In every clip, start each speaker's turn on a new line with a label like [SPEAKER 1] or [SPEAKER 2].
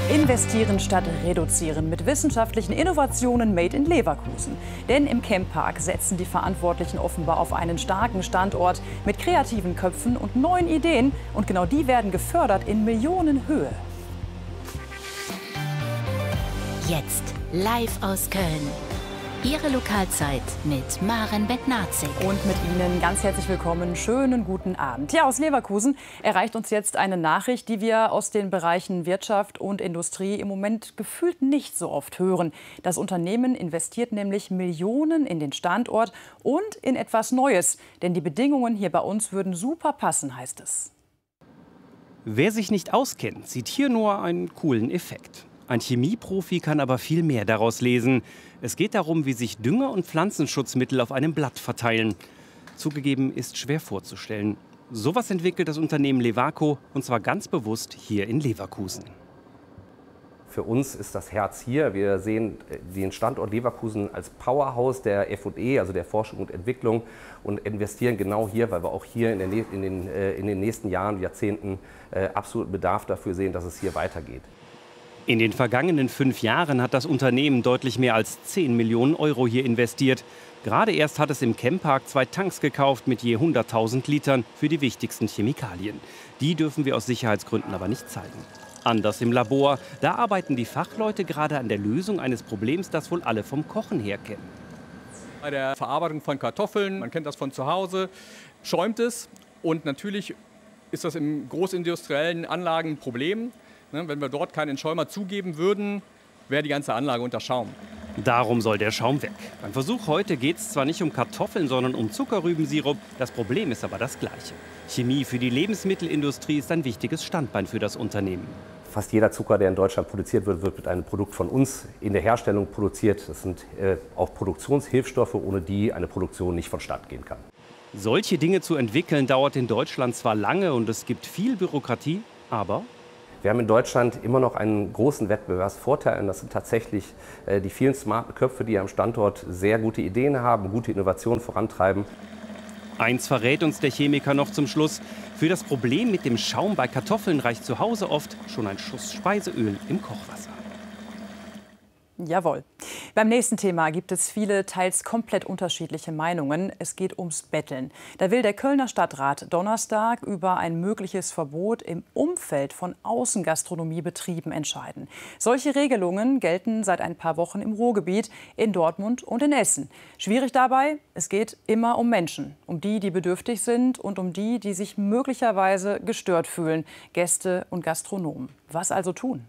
[SPEAKER 1] Investieren statt reduzieren mit wissenschaftlichen Innovationen made in Leverkusen. Denn im Camppark setzen die Verantwortlichen offenbar auf einen starken Standort mit kreativen Köpfen und neuen Ideen. Und genau die werden gefördert in Millionenhöhe.
[SPEAKER 2] Jetzt live aus Köln. Ihre Lokalzeit mit Maren Bednarczyk.
[SPEAKER 1] Und mit Ihnen ganz herzlich willkommen. Schönen guten Abend. Ja, aus Leverkusen erreicht uns jetzt eine Nachricht, die wir aus den Bereichen Wirtschaft und Industrie im Moment gefühlt nicht so oft hören. Das Unternehmen investiert nämlich Millionen in den Standort und in etwas Neues. Denn die Bedingungen hier bei uns würden super passen, heißt es.
[SPEAKER 3] Wer sich nicht auskennt, sieht hier nur einen coolen Effekt. Ein Chemieprofi kann aber viel mehr daraus lesen. Es geht darum, wie sich Dünger und Pflanzenschutzmittel auf einem Blatt verteilen. Zugegeben, ist schwer vorzustellen. Sowas entwickelt das Unternehmen Levaco, und zwar ganz bewusst hier in Leverkusen.
[SPEAKER 4] Für uns ist das Herz hier. Wir sehen den Standort Leverkusen als Powerhouse der F&E, also der Forschung und Entwicklung, und investieren genau hier, weil wir auch hier in den nächsten Jahren, Jahrzehnten absoluten Bedarf dafür sehen, dass es hier weitergeht.
[SPEAKER 3] In den vergangenen 5 Jahren hat das Unternehmen deutlich mehr als 10 Millionen Euro hier investiert. Gerade erst hat es im Camppark 2 Tanks gekauft mit je 100.000 Litern für die wichtigsten Chemikalien. Die dürfen wir aus Sicherheitsgründen aber nicht zeigen. Anders im Labor, da arbeiten die Fachleute gerade an der Lösung eines Problems, das wohl alle vom Kochen her kennen.
[SPEAKER 5] Bei der Verarbeitung von Kartoffeln, man kennt das von zu Hause, schäumt es. Und natürlich ist das in großindustriellen Anlagen ein Problem. Wenn wir dort keinen Schäumer zugeben würden, wäre die ganze Anlage unter Schaum.
[SPEAKER 3] Darum soll der Schaum weg. Beim Versuch heute geht es zwar nicht um Kartoffeln, sondern um Zuckerrübensirup. Das Problem ist aber das gleiche. Chemie für die Lebensmittelindustrie ist ein wichtiges Standbein für das Unternehmen.
[SPEAKER 4] Fast jeder Zucker, der in Deutschland produziert wird, wird mit einem Produkt von uns in der Herstellung produziert. Das sind auch Produktionshilfsstoffe, ohne die eine Produktion nicht vonstatten gehen kann.
[SPEAKER 3] Solche Dinge zu entwickeln, dauert in Deutschland zwar lange und es gibt viel Bürokratie, aber
[SPEAKER 4] wir haben in Deutschland immer noch einen großen Wettbewerbsvorteil, und das sind tatsächlich die vielen smarten Köpfe, die am Standort sehr gute Ideen haben, gute Innovationen vorantreiben.
[SPEAKER 3] Eins verrät uns der Chemiker noch zum Schluss: Für das Problem mit dem Schaum bei Kartoffeln reicht zu Hause oft schon ein Schuss Speiseöl im Kochwasser.
[SPEAKER 1] Jawohl. Beim nächsten Thema gibt es viele, teils komplett unterschiedliche Meinungen. Es geht ums Betteln. Da will der Kölner Stadtrat Donnerstag über ein mögliches Verbot im Umfeld von Außengastronomiebetrieben entscheiden. Solche Regelungen gelten seit ein paar Wochen im Ruhrgebiet, in Dortmund und in Essen. Schwierig dabei, es geht immer um Menschen. Um die, die bedürftig sind, und um die, die sich möglicherweise gestört fühlen. Gäste und Gastronomen. Was also tun?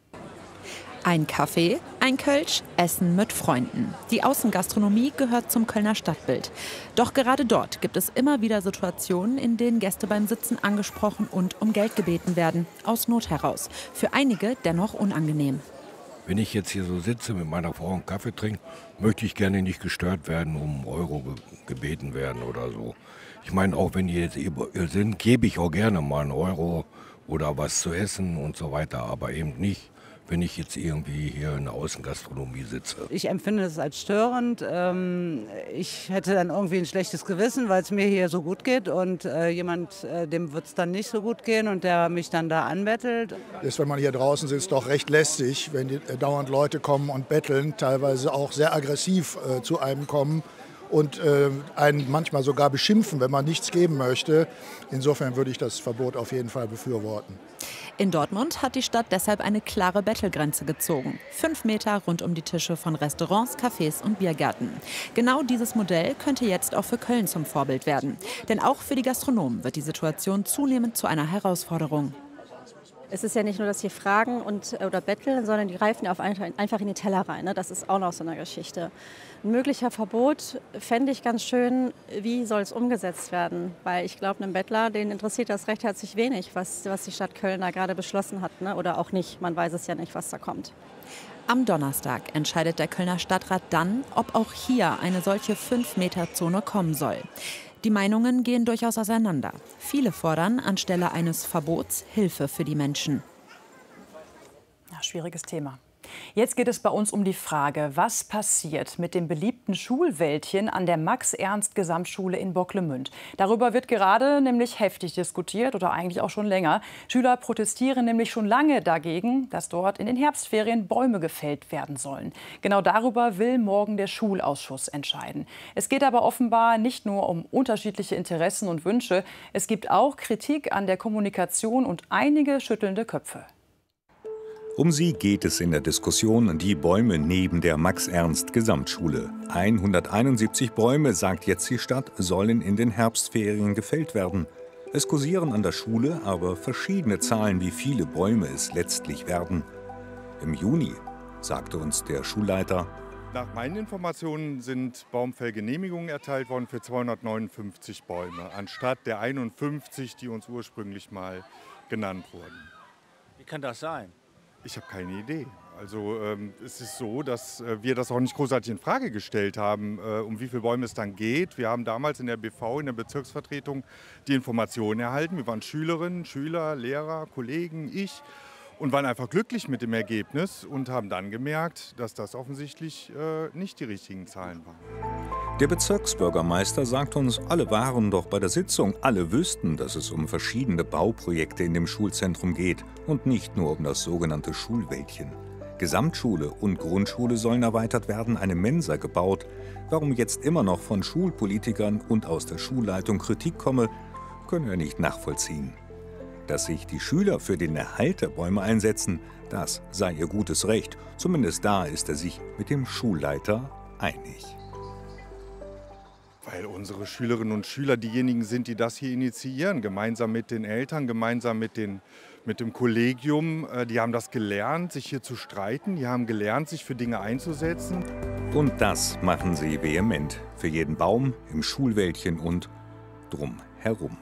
[SPEAKER 6] Ein Kaffee, ein Kölsch, Essen mit Freunden. Die Außengastronomie gehört zum Kölner Stadtbild. Doch gerade dort gibt es immer wieder Situationen, in denen Gäste beim Sitzen angesprochen und um Geld gebeten werden. Aus Not heraus. Für einige dennoch unangenehm.
[SPEAKER 7] Wenn ich jetzt hier so sitze mit meiner Frau einen Kaffee trinke, möchte ich gerne nicht gestört werden, um Euro gebeten werden oder so. Ich meine, auch wenn die jetzt ihr sind, gebe ich auch gerne mal einen Euro oder was zu essen und so weiter, aber eben nicht, wenn ich jetzt irgendwie hier in der Außengastronomie sitze.
[SPEAKER 8] Ich empfinde es als störend. Ich hätte dann irgendwie ein schlechtes Gewissen, weil es mir hier so gut geht, und jemand, dem wird es dann nicht so gut gehen und der mich dann da anbettelt.
[SPEAKER 9] Das ist, wenn man hier draußen sitzt, doch recht lästig, wenn dauernd Leute kommen und betteln, teilweise auch sehr aggressiv zu einem kommen und einen manchmal sogar beschimpfen, wenn man nichts geben möchte. Insofern würde ich das Verbot auf jeden Fall befürworten.
[SPEAKER 6] In Dortmund hat die Stadt deshalb eine klare Bettelgrenze gezogen. 5 Meter rund um die Tische von Restaurants, Cafés und Biergärten. Genau dieses Modell könnte jetzt auch für Köln zum Vorbild werden. Denn auch für die Gastronomen wird die Situation zunehmend zu einer Herausforderung.
[SPEAKER 10] Es ist ja nicht nur, dass sie fragen oder betteln, sondern die greifen ja einfach in die Teller rein. Ne? Das ist auch noch so eine Geschichte. Ein möglicher Verbot fände ich ganz schön, wie soll es umgesetzt werden? Weil ich glaube, einem Bettler, den interessiert das recht herzlich wenig, was die Stadt Köln da gerade beschlossen hat. Ne? Oder auch nicht, man weiß es ja nicht, was da kommt.
[SPEAKER 6] Am Donnerstag entscheidet der Kölner Stadtrat dann, ob auch hier eine solche 5-Meter-Zone kommen soll. Die Meinungen gehen durchaus auseinander. Viele fordern anstelle eines Verbots Hilfe für die Menschen.
[SPEAKER 1] Ja, schwieriges Thema. Jetzt geht es bei uns um die Frage, was passiert mit dem beliebten Schulwäldchen an der Max-Ernst-Gesamtschule in Bocklemünd. Darüber wird gerade nämlich heftig diskutiert oder eigentlich auch schon länger. Schüler protestieren nämlich schon lange dagegen, dass dort in den Herbstferien Bäume gefällt werden sollen. Genau darüber will morgen der Schulausschuss entscheiden. Es geht aber offenbar nicht nur um unterschiedliche Interessen und Wünsche. Es gibt auch Kritik an der Kommunikation und einige schüttelnde Köpfe.
[SPEAKER 11] Um sie geht es in der Diskussion die Bäume neben der Max-Ernst-Gesamtschule. 171 Bäume, sagt jetzt die Stadt, sollen in den Herbstferien gefällt werden. Es kursieren an der Schule aber verschiedene Zahlen, wie viele Bäume es letztlich werden. Im Juni, sagte uns der Schulleiter,
[SPEAKER 12] nach meinen Informationen sind Baumfellgenehmigungen erteilt worden für 259 Bäume, anstatt der 51, die uns ursprünglich mal genannt wurden.
[SPEAKER 13] Wie kann das sein?
[SPEAKER 12] Ich habe keine Idee. Also es ist so, dass wir das auch nicht großartig in Frage gestellt haben, um wie viele Bäume es dann geht. Wir haben damals in der BV, in der Bezirksvertretung, die Informationen erhalten. Wir waren Schülerinnen, Schüler, Lehrer, Kollegen, ich und waren einfach glücklich mit dem Ergebnis und haben dann gemerkt, dass das offensichtlich nicht die richtigen Zahlen waren.
[SPEAKER 11] Der Bezirksbürgermeister sagt uns, alle waren doch bei der Sitzung, alle wüssten, dass es um verschiedene Bauprojekte in dem Schulzentrum geht und nicht nur um das sogenannte Schulwäldchen. Gesamtschule und Grundschule sollen erweitert werden, eine Mensa gebaut. Warum jetzt immer noch von Schulpolitikern und aus der Schulleitung Kritik komme, können wir nicht nachvollziehen. Dass sich die Schüler für den Erhalt der Bäume einsetzen, das sei ihr gutes Recht. Zumindest da ist er sich mit dem Schulleiter einig.
[SPEAKER 12] Weil unsere Schülerinnen und Schüler diejenigen sind, die das hier initiieren, gemeinsam mit den Eltern, gemeinsam mit dem Kollegium. Die haben das gelernt, sich hier zu streiten, die haben gelernt, sich für Dinge einzusetzen.
[SPEAKER 11] Und das machen sie vehement, für jeden Baum, im Schulwäldchen und drumherum.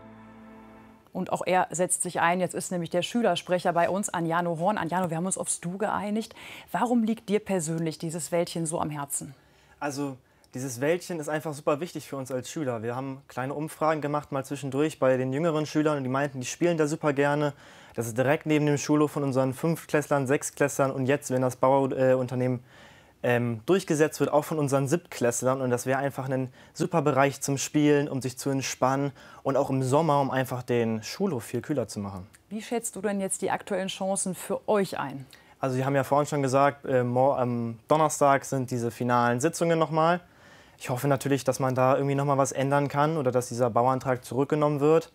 [SPEAKER 1] Und auch er setzt sich ein. Jetzt ist nämlich der Schülersprecher bei uns, Anjano Horn. Anjano, wir haben uns aufs Du geeinigt. Warum liegt dir persönlich dieses Wäldchen so am Herzen?
[SPEAKER 14] Also dieses Wäldchen ist einfach super wichtig für uns als Schüler. Wir haben kleine Umfragen gemacht, mal zwischendurch bei den jüngeren Schülern. Und die meinten, die spielen da super gerne. Das ist direkt neben dem Schulhof von unseren 5-Klässlern, 6-Klässlern. Und jetzt, wenn das Bauunternehmen durchgesetzt wird, auch von unseren 7-Klässlern. Und das wäre einfach ein super Bereich zum Spielen, um sich zu entspannen. Und auch im Sommer, um einfach den Schulhof viel kühler zu machen.
[SPEAKER 1] Wie schätzt du denn jetzt die aktuellen Chancen für euch ein?
[SPEAKER 14] Also Sie haben ja vorhin schon gesagt, am Donnerstag sind diese finalen Sitzungen nochmal. Ich hoffe natürlich, dass man da irgendwie noch mal was ändern kann oder dass dieser Bauantrag zurückgenommen wird.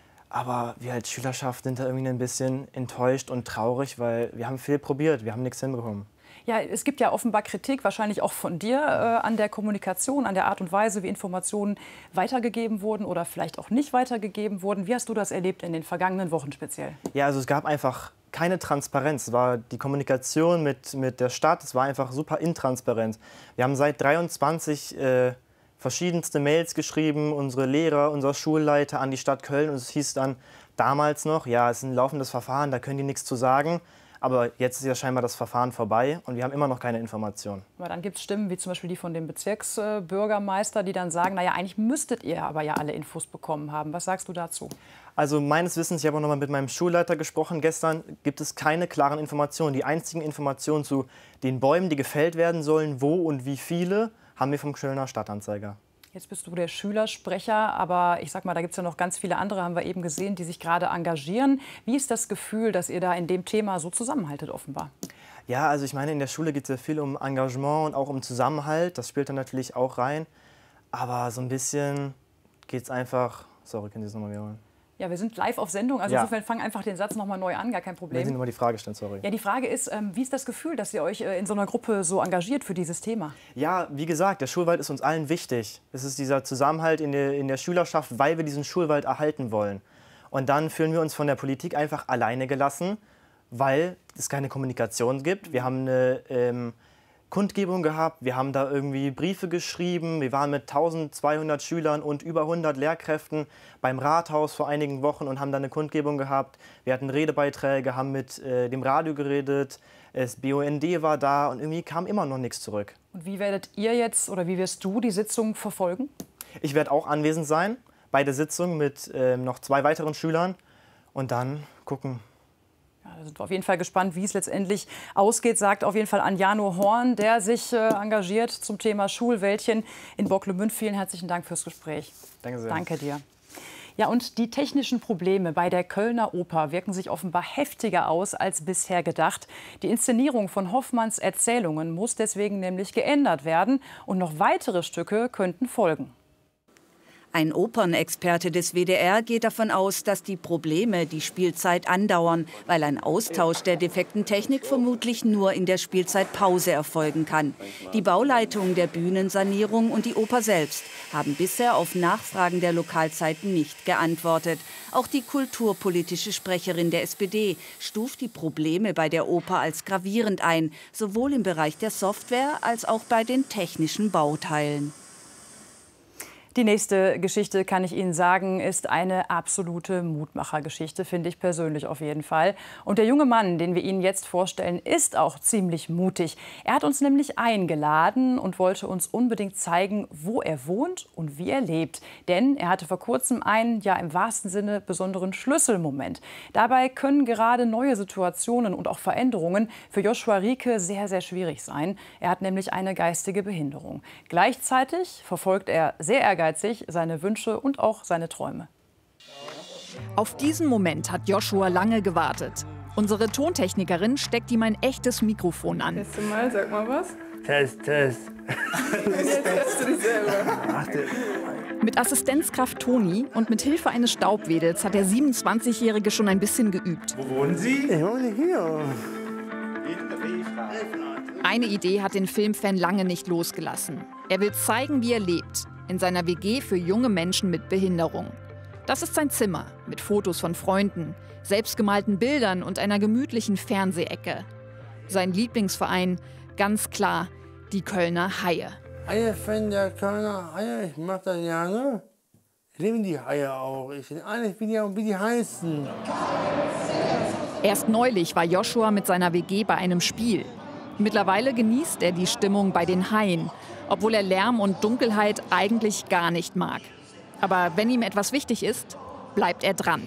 [SPEAKER 14] Aber wir als Schülerschaft sind da irgendwie ein bisschen enttäuscht und traurig, weil wir haben viel probiert, wir haben nichts hinbekommen.
[SPEAKER 1] Ja, es gibt ja offenbar Kritik, wahrscheinlich auch von dir, an der Kommunikation, an der Art und Weise, wie Informationen weitergegeben wurden oder vielleicht auch nicht weitergegeben wurden. Wie hast du das erlebt in den vergangenen Wochen speziell?
[SPEAKER 14] Ja, also es gab einfach keine Transparenz. Es war die Kommunikation mit der Stadt, es war einfach super intransparent. Wir haben seit 23 verschiedenste Mails geschrieben, unsere Lehrer, unser Schulleiter an die Stadt Köln. Und es hieß dann damals noch, ja, es ist ein laufendes Verfahren, da können die nichts zu sagen. Aber jetzt ist ja scheinbar das Verfahren vorbei und wir haben immer noch keine Informationen.
[SPEAKER 1] Aber dann gibt es Stimmen, wie zum Beispiel die von dem Bezirksbürgermeister, die dann sagen, naja, eigentlich müsstet ihr aber ja alle Infos bekommen haben. Was sagst du dazu?
[SPEAKER 14] Also meines Wissens, ich habe auch noch mal mit meinem Schulleiter gesprochen gestern, gibt es keine klaren Informationen. Die einzigen Informationen zu den Bäumen, die gefällt werden sollen, wo und wie viele, haben wir vom Kölner Stadtanzeiger.
[SPEAKER 1] Jetzt bist du der Schülersprecher, aber ich sag mal, da gibt es ja noch ganz viele andere, haben wir eben gesehen, die sich gerade engagieren. Wie ist das Gefühl, dass ihr da in dem Thema so zusammenhaltet offenbar?
[SPEAKER 14] Ja, also ich meine, in der Schule geht es ja viel um Engagement und auch um Zusammenhalt. Das spielt dann natürlich auch rein. Aber so ein bisschen geht es einfach... Sorry, können Sie das nochmal wiederholen?
[SPEAKER 1] Ja, wir sind live auf Sendung, also insofern fang einfach den Satz nochmal neu an, gar kein Problem.
[SPEAKER 14] Wenn Sie nochmal die Frage stellen, sorry.
[SPEAKER 1] Ja, die Frage ist, wie ist das Gefühl, dass ihr euch in so einer Gruppe so engagiert für dieses Thema?
[SPEAKER 14] Ja, wie gesagt, der Schulwald ist uns allen wichtig. Es ist dieser Zusammenhalt in der Schülerschaft, weil wir diesen Schulwald erhalten wollen. Und dann fühlen wir uns von der Politik einfach alleine gelassen, weil es keine Kommunikation gibt. Wir haben eine Kundgebung gehabt, wir haben da irgendwie Briefe geschrieben, wir waren mit 1200 Schülern und über 100 Lehrkräften beim Rathaus vor einigen Wochen und haben da eine Kundgebung gehabt. Wir hatten Redebeiträge, haben mit dem Radio geredet, das BUND war da und irgendwie kam immer noch nichts zurück.
[SPEAKER 1] Und wie werdet ihr jetzt oder wie wirst du die Sitzung verfolgen?
[SPEAKER 14] Ich werde auch anwesend sein bei der Sitzung mit noch 2 weiteren Schülern und dann gucken,
[SPEAKER 1] Da sind wir auf jeden Fall gespannt, wie es letztendlich ausgeht, sagt auf jeden Fall Anjano Horn, der sich engagiert zum Thema Schulwäldchen in Bocklemünd. Vielen herzlichen Dank fürs Gespräch.
[SPEAKER 14] Danke sehr.
[SPEAKER 1] Danke dir. Ja, und die technischen Probleme bei der Kölner Oper wirken sich offenbar heftiger aus als bisher gedacht. Die Inszenierung von Hoffmanns Erzählungen muss deswegen nämlich geändert werden und noch weitere Stücke könnten folgen.
[SPEAKER 13] Ein Opernexperte des WDR geht davon aus, dass die Probleme die Spielzeit andauern, weil ein Austausch der defekten Technik vermutlich nur in der Spielzeitpause erfolgen kann. Die Bauleitung der Bühnensanierung und die Oper selbst haben bisher auf Nachfragen der Lokalzeiten nicht geantwortet. Auch die kulturpolitische Sprecherin der SPD stuft die Probleme bei der Oper als gravierend ein, sowohl im Bereich der Software als auch bei den technischen Bauteilen.
[SPEAKER 1] Die nächste Geschichte, kann ich Ihnen sagen, ist eine absolute Mutmachergeschichte, finde ich persönlich auf jeden Fall. Und der junge Mann, den wir Ihnen jetzt vorstellen, ist auch ziemlich mutig. Er hat uns nämlich eingeladen und wollte uns unbedingt zeigen, wo er wohnt und wie er lebt. Denn er hatte vor kurzem einen, ja im wahrsten Sinne, besonderen Schlüsselmoment. Dabei können gerade neue Situationen und auch Veränderungen für Joshua Rieke sehr, sehr schwierig sein. Er hat nämlich eine geistige Behinderung. Gleichzeitig verfolgt er sehr ehrgeizig seine Wünsche und auch seine Träume.
[SPEAKER 15] Auf diesen Moment hat Joshua lange gewartet. Unsere Tontechnikerin steckt ihm ein echtes Mikrofon an.
[SPEAKER 16] Teste mal, sag mal was.
[SPEAKER 17] Test.
[SPEAKER 16] Jetzt teste dich selber.
[SPEAKER 15] Mit Assistenzkraft Toni und mit Hilfe eines Staubwedels hat der 27-Jährige schon ein bisschen geübt.
[SPEAKER 17] Wo wohnen Sie? Ich wohne hier.
[SPEAKER 15] Eine Idee hat den Filmfan lange nicht losgelassen. Er will zeigen, wie er lebt. In seiner WG für junge Menschen mit Behinderung. Das ist sein Zimmer mit Fotos von Freunden, selbstgemalten Bildern und einer gemütlichen Fernsehecke. Sein Lieblingsverein, ganz klar, die Kölner Haie.
[SPEAKER 17] Haie-Fan der Kölner Haie, ich mag das gerne. Ich liebe die Haie auch. Ich bin ja auch wie die heißen.
[SPEAKER 15] Erst neulich war Joshua mit seiner WG bei einem Spiel. Mittlerweile genießt er die Stimmung bei den Haien, obwohl er Lärm und Dunkelheit eigentlich gar nicht mag. Aber wenn ihm etwas wichtig ist, bleibt er dran.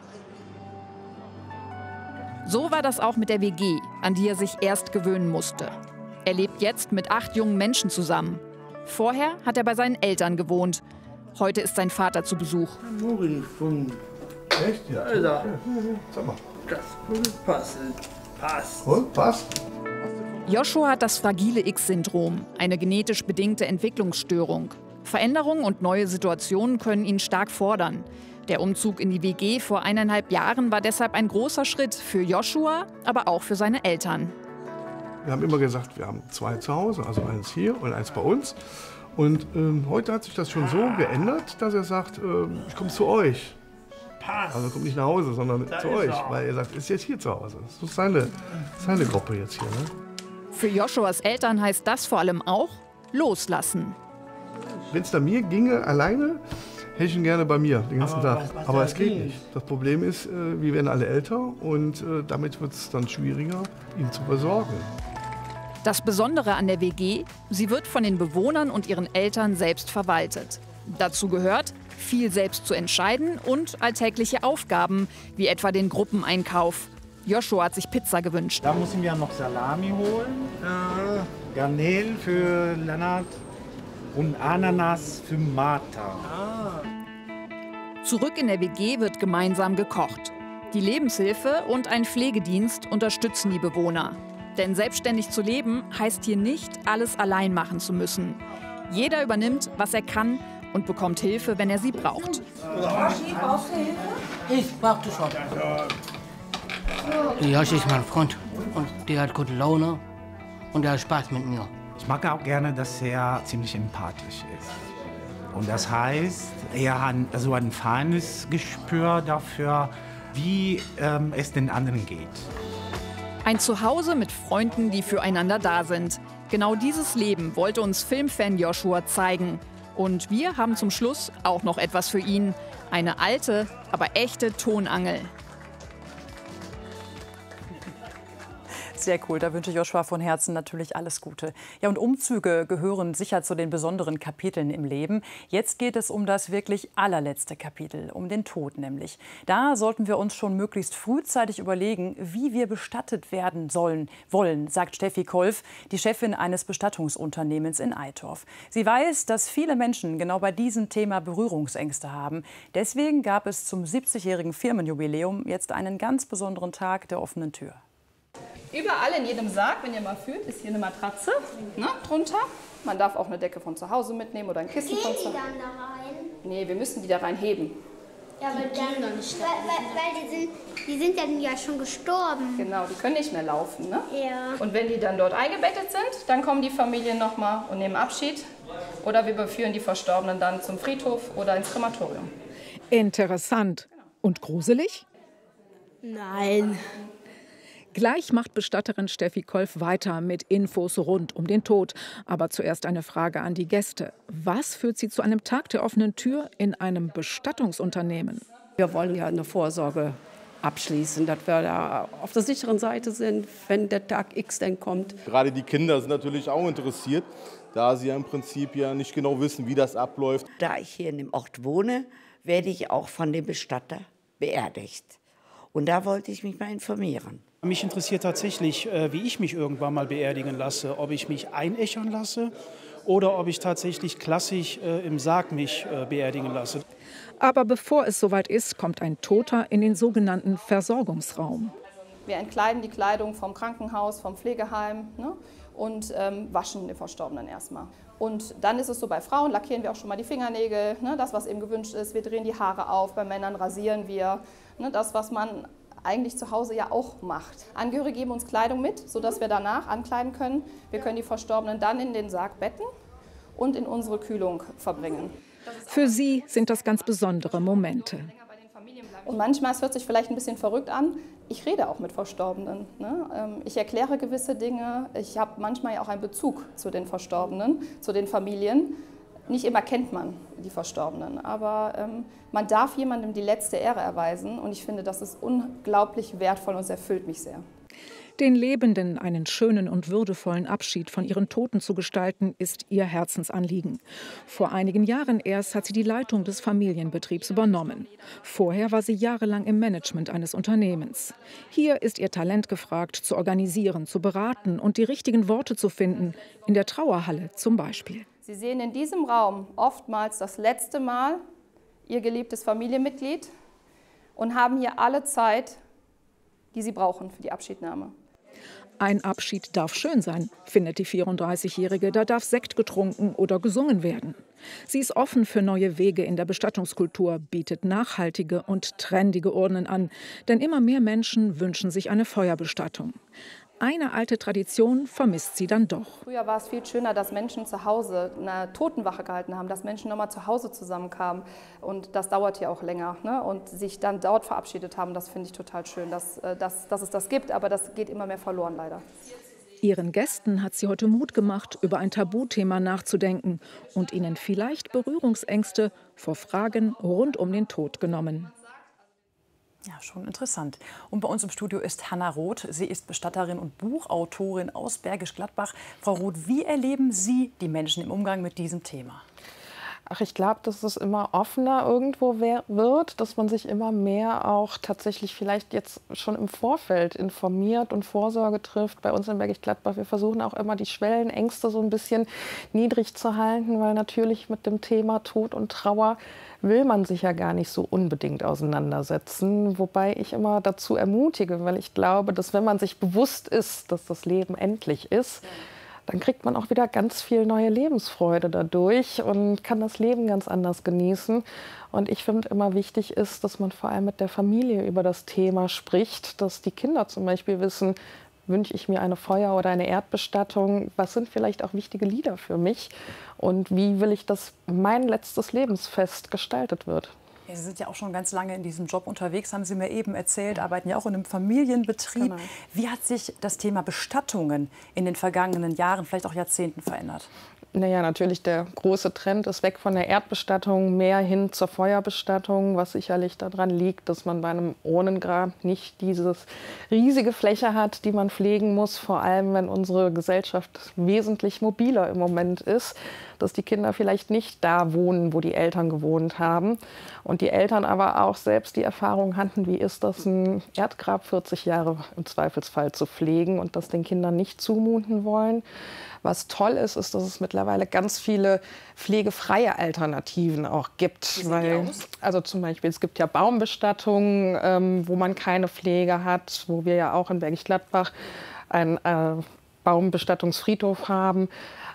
[SPEAKER 15] So war das auch mit der WG, an die er sich erst gewöhnen musste. Er lebt jetzt mit 8 jungen Menschen zusammen. Vorher hat er bei seinen Eltern gewohnt. Heute ist sein Vater zu Besuch.
[SPEAKER 17] Wo bin ich von? Echt? Ja.
[SPEAKER 16] Alter.
[SPEAKER 17] Sag mal.
[SPEAKER 16] Das würde passen. Passt.
[SPEAKER 17] Und? Passt?
[SPEAKER 15] Joshua hat das fragile X-Syndrom, eine genetisch bedingte Entwicklungsstörung. Veränderungen und neue Situationen können ihn stark fordern. Der Umzug in die WG vor 1,5 Jahren war deshalb ein großer Schritt für Joshua, aber auch für seine Eltern.
[SPEAKER 18] Wir haben immer gesagt, wir haben 2 zu Hause, also eins hier und eins bei uns. Und heute hat sich das schon so geändert, dass er sagt, ich komme zu euch. Also kommt nicht nach Hause, sondern zu euch, weil er sagt, ist jetzt hier zu Hause. Das ist seine Gruppe jetzt hier. Ne?
[SPEAKER 15] Für Joshuas Eltern heißt das vor allem auch loslassen.
[SPEAKER 18] Wenn es da mir ginge, alleine, hätte ich ihn gerne bei mir den ganzen Tag. Aber es geht nicht. Das Problem ist, wir werden alle älter und damit wird es dann schwieriger, ihn zu versorgen.
[SPEAKER 15] Das Besondere an der WG, sie wird von den Bewohnern und ihren Eltern selbst verwaltet. Dazu gehört, viel selbst zu entscheiden und alltägliche Aufgaben, wie etwa den Gruppeneinkauf. Joshua hat sich Pizza gewünscht.
[SPEAKER 19] Da müssen wir noch Salami holen, Garnelen für Lennart und Ananas für Martha.
[SPEAKER 15] Zurück in der WG wird gemeinsam gekocht. Die Lebenshilfe und ein Pflegedienst unterstützen die Bewohner. Denn selbstständig zu leben heißt hier nicht, alles allein machen zu müssen. Jeder übernimmt, was er kann und bekommt Hilfe, wenn er sie braucht.
[SPEAKER 20] Joshi, brauchst du Hilfe? Ich brauchte schon. Joshi ist mein Freund und der hat gute Laune und der hat Spaß mit mir.
[SPEAKER 19] Ich mag auch gerne, dass er ziemlich empathisch ist. Und das heißt, er hat so ein feines Gespür dafür, wie es den anderen geht.
[SPEAKER 15] Ein Zuhause mit Freunden, die füreinander da sind. Genau dieses Leben wollte uns Filmfan Joshua zeigen. Und wir haben zum Schluss auch noch etwas für ihn. Eine alte, aber echte Tonangel.
[SPEAKER 1] Sehr cool, da wünsche ich Joshua von Herzen natürlich alles Gute. Ja, und Umzüge gehören sicher zu den besonderen Kapiteln im Leben. Jetzt geht es um das wirklich allerletzte Kapitel, um den Tod nämlich. Da sollten wir uns schon möglichst frühzeitig überlegen, wie wir bestattet werden wollen, sagt Steffi Kolf, die Chefin eines Bestattungsunternehmens in Eitorf. Sie weiß, dass viele Menschen genau bei diesem Thema Berührungsängste haben. Deswegen gab es zum 70-jährigen Firmenjubiläum jetzt einen ganz besonderen Tag der offenen Tür.
[SPEAKER 21] Überall in jedem Sarg, wenn ihr mal fühlt, ist hier eine Matratze, ne, drunter. Man darf auch eine Decke von zu Hause mitnehmen oder ein Kissen von zu Hause.
[SPEAKER 22] Gehen die dann da rein?
[SPEAKER 21] Nee, wir müssen die da rein heben.
[SPEAKER 22] Ja, aber dann nicht. Weil die sind dann ja schon gestorben.
[SPEAKER 21] Genau, die können nicht mehr laufen, ne?
[SPEAKER 22] Ja.
[SPEAKER 21] Und wenn die dann dort eingebettet sind, dann kommen die Familien nochmal und nehmen Abschied. Oder wir überführen die Verstorbenen dann zum Friedhof oder ins Krematorium.
[SPEAKER 23] Interessant. Und gruselig?
[SPEAKER 22] Nein.
[SPEAKER 23] Gleich macht Bestatterin Steffi Kolf weiter mit Infos rund um den Tod. Aber zuerst eine Frage an die Gäste. Was führt Sie zu einem Tag der offenen Tür in einem Bestattungsunternehmen?
[SPEAKER 24] Wir wollen ja eine Vorsorge abschließen, dass wir da auf der sicheren Seite sind, wenn der Tag X dann kommt.
[SPEAKER 25] Gerade die Kinder sind natürlich auch interessiert, da sie ja im Prinzip ja nicht genau wissen, wie das abläuft.
[SPEAKER 26] Da ich hier in dem Ort wohne, werde ich auch von dem Bestatter beerdigt. Und da wollte ich mich mal informieren.
[SPEAKER 27] Mich interessiert tatsächlich, wie ich mich irgendwann mal beerdigen lasse. Ob ich mich einäschern lasse oder ob ich tatsächlich klassisch im Sarg mich beerdigen lasse.
[SPEAKER 23] Aber bevor es soweit ist, kommt ein Toter in den sogenannten Versorgungsraum.
[SPEAKER 21] Wir entkleiden die Kleidung vom Krankenhaus, vom Pflegeheim, ne, und waschen den Verstorbenen erstmal. Und dann ist es so, bei Frauen lackieren wir auch schon mal die Fingernägel, ne, das, was eben gewünscht ist. Wir drehen die Haare auf, bei Männern rasieren wir, ne, das, was man eigentlich zu Hause ja auch macht. Angehörige geben uns Kleidung mit, sodass wir danach ankleiden können. Wir können die Verstorbenen dann in den Sarg betten und in unsere Kühlung verbringen.
[SPEAKER 23] Für sie sind das ganz besondere Momente.
[SPEAKER 21] Und manchmal, es hört sich vielleicht ein bisschen verrückt an, ich rede auch mit Verstorbenen. Ne? Ich erkläre gewisse Dinge. Ich habe manchmal ja auch einen Bezug zu den Verstorbenen, zu den Familien. Nicht immer kennt man die Verstorbenen, aber man darf jemandem die letzte Ehre erweisen. Und ich finde, das ist unglaublich wertvoll und es erfüllt mich sehr.
[SPEAKER 23] Den Lebenden einen schönen und würdevollen Abschied von ihren Toten zu gestalten, ist ihr Herzensanliegen. Vor einigen Jahren erst hat sie die Leitung des Familienbetriebs übernommen. Vorher war sie jahrelang im Management eines Unternehmens. Hier ist ihr Talent gefragt, zu organisieren, zu beraten und die richtigen Worte zu finden, in der Trauerhalle zum Beispiel.
[SPEAKER 21] Sie sehen in diesem Raum oftmals das letzte Mal Ihr geliebtes Familienmitglied und haben hier alle Zeit, die Sie brauchen für die Abschiednahme.
[SPEAKER 23] Ein Abschied darf schön sein, findet die 34-Jährige. Da darf Sekt getrunken oder gesungen werden. Sie ist offen für neue Wege in der Bestattungskultur, bietet nachhaltige und trendige Urnen an. Denn immer mehr Menschen wünschen sich eine Feuerbestattung. Eine alte Tradition vermisst sie dann doch.
[SPEAKER 21] Früher war es viel schöner, dass Menschen zu Hause eine Totenwache gehalten haben, dass Menschen nochmal zu Hause zusammenkamen. Und das dauert ja auch länger, ne? Und sich dann dort verabschiedet haben, das finde ich total schön, dass es das gibt. Aber das geht immer mehr verloren, leider.
[SPEAKER 23] Ihren Gästen hat sie heute Mut gemacht, über ein Tabuthema nachzudenken und ihnen vielleicht Berührungsängste vor Fragen rund um den Tod genommen.
[SPEAKER 1] Ja, schon interessant. Und bei uns im Studio ist Hanna Roth. Sie ist Bestatterin und Buchautorin aus Bergisch Gladbach. Frau Roth, wie erleben Sie die Menschen im Umgang mit diesem Thema?
[SPEAKER 28] Ach, ich glaube, dass es immer offener irgendwo wird, dass man sich immer mehr auch tatsächlich vielleicht jetzt schon im Vorfeld informiert und Vorsorge trifft. Bei uns in Bergisch Gladbach, wir versuchen auch immer die Schwellenängste so ein bisschen niedrig zu halten, weil natürlich mit dem Thema Tod und Trauer will man sich ja gar nicht so unbedingt auseinandersetzen. Wobei ich immer dazu ermutige, weil ich glaube, dass wenn man sich bewusst ist, dass das Leben endlich ist, dann kriegt man auch wieder ganz viel neue Lebensfreude dadurch und kann das Leben ganz anders genießen. Und ich finde immer wichtig ist, dass man vor allem mit der Familie über das Thema spricht, dass die Kinder zum Beispiel wissen, wünsche ich mir eine Feuer- oder eine Erdbestattung, was sind vielleicht auch wichtige Lieder für mich und wie will ich, dass mein letztes Lebensfest gestaltet wird.
[SPEAKER 1] Ja, Sie sind ja auch schon ganz lange in diesem Job unterwegs, haben Sie mir eben erzählt, arbeiten ja auch in einem Familienbetrieb.
[SPEAKER 28] Genau.
[SPEAKER 1] Wie hat sich das Thema Bestattungen in den vergangenen Jahren, vielleicht auch Jahrzehnten verändert?
[SPEAKER 28] Naja, natürlich der große Trend ist weg von der Erdbestattung, mehr hin zur Feuerbestattung, was sicherlich daran liegt, dass man bei einem Urnengrab nicht diese riesige Fläche hat, die man pflegen muss, vor allem wenn unsere Gesellschaft wesentlich mobiler im Moment ist, dass die Kinder vielleicht nicht da wohnen, wo die Eltern gewohnt haben und die Eltern aber auch selbst die Erfahrung hatten, wie ist das, ein Erdgrab 40 Jahre im Zweifelsfall zu pflegen und das den Kindern nicht zumuten wollen. Was toll ist, ist, dass es mittlerweile ganz viele pflegefreie Alternativen auch gibt. Weil, also zum Beispiel, es gibt ja Baumbestattungen, wo man keine Pflege hat, wo wir ja auch in Bergisch Gladbach einen Baumbestattungsfriedhof haben.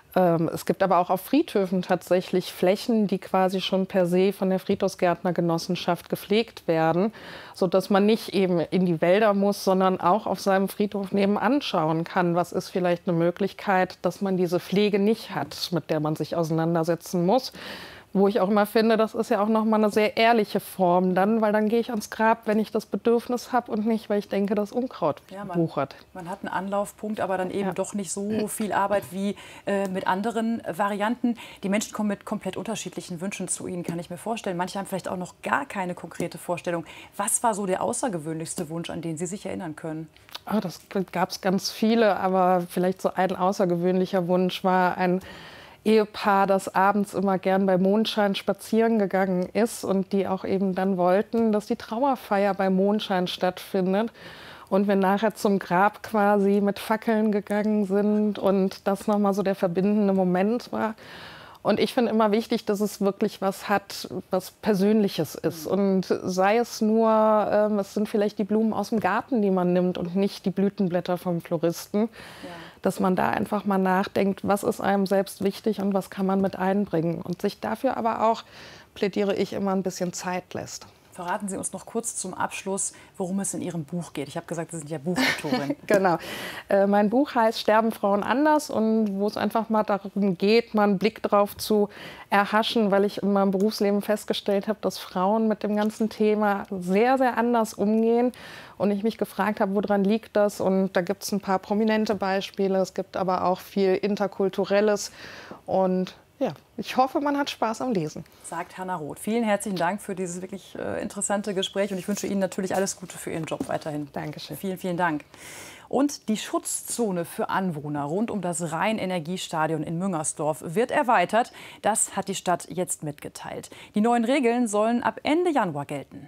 [SPEAKER 28] Es gibt aber auch auf Friedhöfen tatsächlich Flächen, die quasi schon per se von der Friedhofsgärtnergenossenschaft gepflegt werden, sodass man nicht eben in die Wälder muss, sondern auch auf seinem Friedhof nebenan schauen kann. Was ist vielleicht eine Möglichkeit, dass man diese Pflege nicht hat, mit der man sich auseinandersetzen muss? Wo ich auch immer finde, das ist ja auch noch mal eine sehr ehrliche Form dann, weil dann gehe ich ans Grab, wenn ich das Bedürfnis habe und nicht, weil ich denke, das Unkraut wuchert.
[SPEAKER 1] Man hat einen Anlaufpunkt, aber dann eben doch nicht so viel Arbeit wie mit anderen Varianten. Die Menschen kommen mit komplett unterschiedlichen Wünschen zu Ihnen, kann ich mir vorstellen. Manche haben vielleicht auch noch gar keine konkrete Vorstellung. Was war so der außergewöhnlichste Wunsch, an den Sie sich erinnern können?
[SPEAKER 28] Das gab es ganz viele, aber vielleicht so ein außergewöhnlicher Wunsch war ein Ehepaar, das abends immer gern bei Mondschein spazieren gegangen ist und die auch eben dann wollten, dass die Trauerfeier bei Mondschein stattfindet und wir nachher zum Grab quasi mit Fackeln gegangen sind und das nochmal so der verbindende Moment war. Und ich finde immer wichtig, dass es wirklich was hat, was Persönliches ist. Und sei es nur, es sind vielleicht die Blumen aus dem Garten, die man nimmt und nicht die Blütenblätter vom Floristen. Ja. Dass man da einfach mal nachdenkt, was ist einem selbst wichtig und was kann man mit einbringen. Und sich dafür aber auch, plädiere ich, immer ein bisschen Zeit lässt.
[SPEAKER 1] Verraten Sie uns noch kurz zum Abschluss, worum es in Ihrem Buch geht. Ich habe gesagt, Sie sind ja Buchautorin.
[SPEAKER 28] Genau. Mein Buch heißt Sterben Frauen anders und wo es einfach mal darum geht, mal einen Blick drauf zu erhaschen, weil ich in meinem Berufsleben festgestellt habe, dass Frauen mit dem ganzen Thema sehr, sehr anders umgehen. Und ich mich gefragt habe, woran liegt das? Und da gibt es ein paar prominente Beispiele. Es gibt aber auch viel Interkulturelles. Und ja, ich hoffe, man hat Spaß am Lesen.
[SPEAKER 1] Sagt Hannah Roth. Vielen herzlichen Dank für dieses wirklich interessante Gespräch. Und ich wünsche Ihnen natürlich alles Gute für Ihren Job weiterhin.
[SPEAKER 28] Dankeschön.
[SPEAKER 1] Vielen, vielen Dank. Und die Schutzzone für Anwohner rund um das Rhein-Energiestadion in Müngersdorf wird erweitert. Das hat die Stadt jetzt mitgeteilt. Die neuen Regeln sollen ab Ende Januar gelten.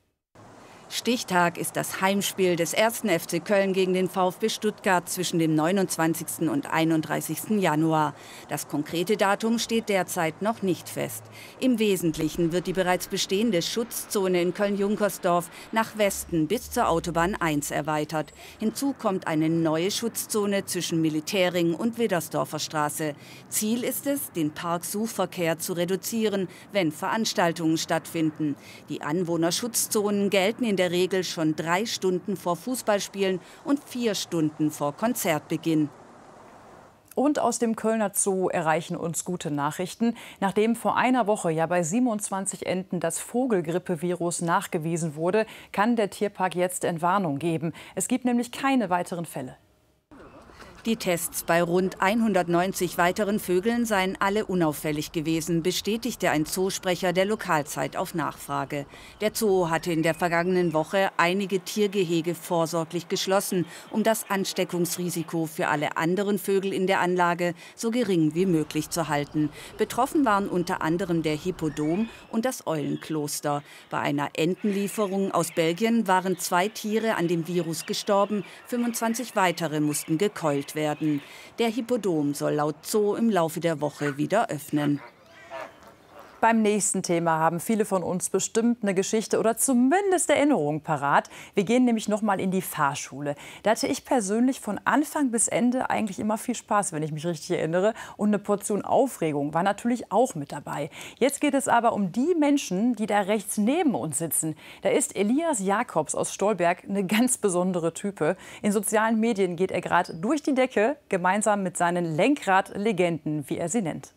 [SPEAKER 13] Stichtag ist das Heimspiel des 1. FC Köln gegen den VfB Stuttgart zwischen dem 29. und 31. Januar. Das konkrete Datum steht derzeit noch nicht fest. Im Wesentlichen wird die bereits bestehende Schutzzone in Köln-Junkersdorf nach Westen bis zur Autobahn 1 erweitert. Hinzu kommt eine neue Schutzzone zwischen Militärring und Widdersdorfer Straße. Ziel ist es, den Parksuchverkehr zu reduzieren, wenn Veranstaltungen stattfinden. Die Anwohnerschutzzonen gelten in der Regel schon 3 Stunden vor Fußballspielen und 4 Stunden vor Konzertbeginn.
[SPEAKER 1] Und aus dem Kölner Zoo erreichen uns gute Nachrichten. Nachdem vor einer Woche ja bei 27 Enten das Vogelgrippevirus nachgewiesen wurde, kann der Tierpark jetzt Entwarnung geben. Es gibt nämlich keine weiteren Fälle.
[SPEAKER 13] Die Tests bei rund 190 weiteren Vögeln seien alle unauffällig gewesen, bestätigte ein Zoosprecher der Lokalzeit auf Nachfrage. Der Zoo hatte in der vergangenen Woche einige Tiergehege vorsorglich geschlossen, um das Ansteckungsrisiko für alle anderen Vögel in der Anlage so gering wie möglich zu halten. Betroffen waren unter anderem der Hippodom und das Eulenkloster. Bei einer Entenlieferung aus Belgien waren 2 Tiere an dem Virus gestorben, 25 weitere mussten gekeult werden. Der Hippodom soll laut Zoo im Laufe der Woche wieder öffnen.
[SPEAKER 1] Beim nächsten Thema haben viele von uns bestimmt eine Geschichte oder zumindest Erinnerungen parat. Wir gehen nämlich noch mal in die Fahrschule. Da hatte ich persönlich von Anfang bis Ende eigentlich immer viel Spaß, wenn ich mich richtig erinnere. Und eine Portion Aufregung war natürlich auch mit dabei. Jetzt geht es aber um die Menschen, die da rechts neben uns sitzen. Da ist Elias Jakobs aus Stolberg eine ganz besondere Type. In sozialen Medien geht er gerade durch die Decke, gemeinsam mit seinen Lenkradlegenden, wie er sie nennt.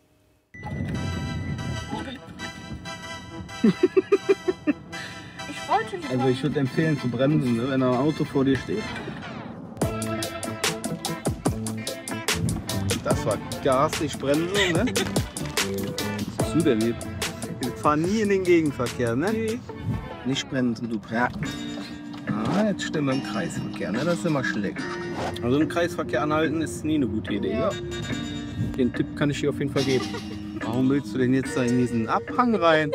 [SPEAKER 2] Also ich würde empfehlen zu bremsen, ne, wenn ein Auto vor dir steht. Das war Gas, nicht bremsen, ne? Was hast du denn hier? Wir fahren nie in den Gegenverkehr, ne? Nee. Nicht bremsen, du. Ja. Ah, jetzt stehen wir im Kreisverkehr, ne? Das ist immer schlecht. Also im Kreisverkehr anhalten ist nie eine gute Idee, ja. Den Tipp kann ich dir auf jeden Fall geben. Warum willst du denn jetzt da in diesen Abhang rein?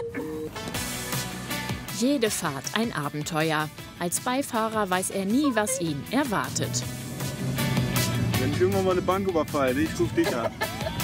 [SPEAKER 3] Jede Fahrt ein Abenteuer. Als Beifahrer weiß er nie, was ihn erwartet.
[SPEAKER 2] Wenn ich irgendwann mal eine Bank überfalle, ich ruf dich an.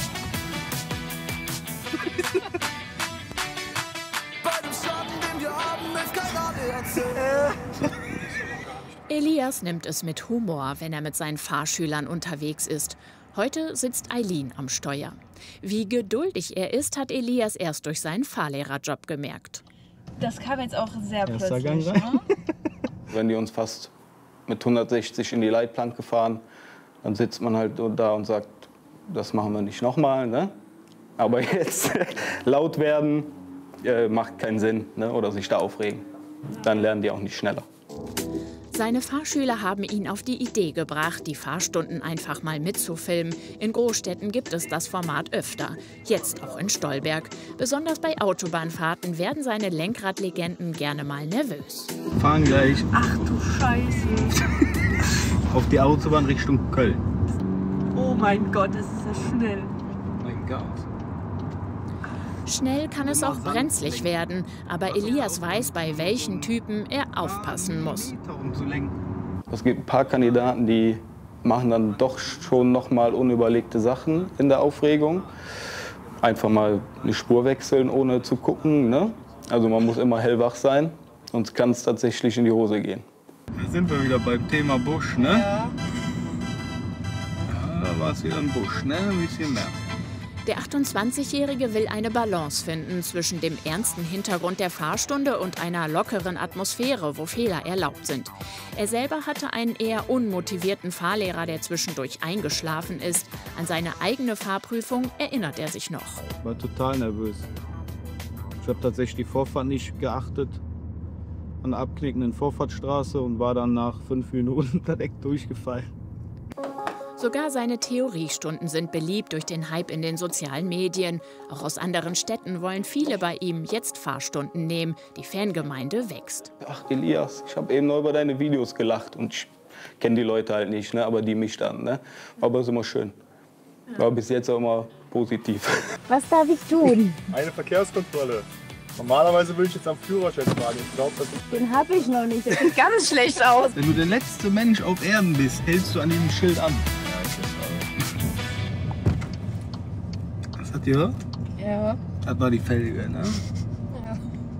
[SPEAKER 3] Elias nimmt es mit Humor, wenn er mit seinen Fahrschülern unterwegs ist. Heute sitzt Eileen am Steuer. Wie geduldig er ist, hat Elias erst durch seinen Fahrlehrerjob gemerkt.
[SPEAKER 4] Das kam jetzt auch sehr plötzlich, ne?
[SPEAKER 25] Wenn die uns fast mit 160 in die Leitplanke fahren, dann sitzt man halt da und sagt, das machen wir nicht nochmal, ne? Aber jetzt laut werden macht keinen Sinn, ne? Oder sich da aufregen. Dann lernen die auch nicht schneller.
[SPEAKER 3] Seine Fahrschüler haben ihn auf die Idee gebracht, die Fahrstunden einfach mal mitzufilmen. In Großstädten gibt es das Format öfter, jetzt auch in Stolberg. Besonders bei Autobahnfahrten werden seine Lenkradlegenden gerne mal nervös.
[SPEAKER 2] Wir fahren gleich.
[SPEAKER 4] Ach du Scheiße.
[SPEAKER 2] Auf die Autobahn Richtung Köln.
[SPEAKER 4] Oh mein Gott, das ist ja schnell.
[SPEAKER 2] Mein Gott.
[SPEAKER 3] Schnell kann es auch brenzlig werden, aber Elias weiß, bei welchen Typen er aufpassen muss.
[SPEAKER 25] Es gibt ein paar Kandidaten, die machen dann doch schon noch mal unüberlegte Sachen in der Aufregung. Einfach mal eine Spur wechseln, ohne zu gucken, ne? Also man muss immer hellwach sein, sonst kann es tatsächlich in die Hose gehen.
[SPEAKER 2] Da sind wir wieder beim Thema Busch, ne? Ja. Ja, da war es wieder ein Busch, ne? Ein bisschen mehr.
[SPEAKER 3] Der 28-Jährige will eine Balance finden zwischen dem ernsten Hintergrund der Fahrstunde und einer lockeren Atmosphäre, wo Fehler erlaubt sind. Er selber hatte einen eher unmotivierten Fahrlehrer, der zwischendurch eingeschlafen ist. An seine eigene Fahrprüfung erinnert er sich noch.
[SPEAKER 2] Ich war total nervös. Ich habe tatsächlich die Vorfahrt nicht geachtet an der abknickenden Vorfahrtsstraße und war dann nach 5 Minuten direkt durchgefallen.
[SPEAKER 3] Sogar seine Theoriestunden sind beliebt durch den Hype in den sozialen Medien. Auch aus anderen Städten wollen viele bei ihm jetzt Fahrstunden nehmen. Die Fangemeinde wächst.
[SPEAKER 25] Ach Elias, ich habe eben noch über deine Videos gelacht und ich kenne die Leute halt nicht, ne? Aber die mich dann. Ne? Aber es ist immer schön. War bis jetzt auch immer positiv.
[SPEAKER 4] Was darf ich tun?
[SPEAKER 25] Eine Verkehrskontrolle. Normalerweise würde ich jetzt am Führerschein fahren. Ich glaube,
[SPEAKER 4] Den habe ich noch nicht. Das sieht ganz schlecht aus.
[SPEAKER 2] Wenn du der letzte Mensch auf Erden bist, hältst du an diesem Schild an. Was hat die gehört?
[SPEAKER 4] Ja.
[SPEAKER 2] Das war die Felge, ne?
[SPEAKER 4] Ja.